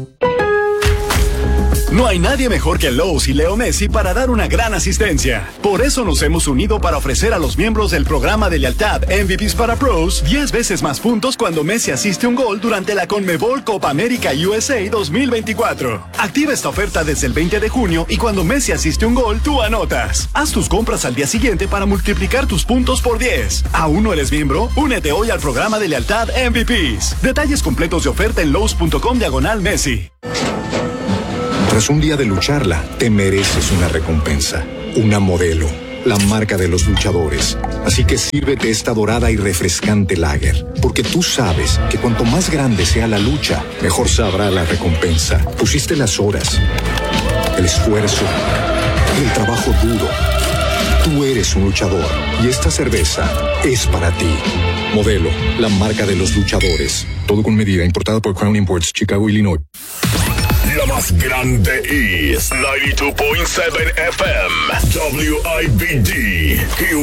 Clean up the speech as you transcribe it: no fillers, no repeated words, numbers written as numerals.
No hay nadie mejor que Lowe's y Leo Messi para dar una gran asistencia. Por eso nos hemos unido para ofrecer a los miembros del programa de lealtad MVPs para Pros 10 veces más puntos cuando Messi asiste un gol durante la CONMEBOL Copa América USA 2024. Activa esta oferta desde el 20 de junio y cuando Messi asiste un gol, tú anotas. Haz tus compras al día siguiente para multiplicar tus puntos por 10. ¿Aún no eres miembro? Únete hoy al programa de lealtad MVPs. Detalles completos de oferta en Lowe's.com/Messi. Tras un día de lucharla, te mereces una recompensa. Una Modelo, la marca de los luchadores. Así que sírvete esta dorada y refrescante lager, porque tú sabes que cuanto más grande sea la lucha, mejor sabrá la recompensa. Pusiste las horas, el esfuerzo, el trabajo duro. Tú eres un luchador y esta cerveza es para ti. Modelo, la marca de los luchadores. Todo con medida, importada por Crown Imports, Chicago, Illinois. La más grande es 92.7 FM, WIBD.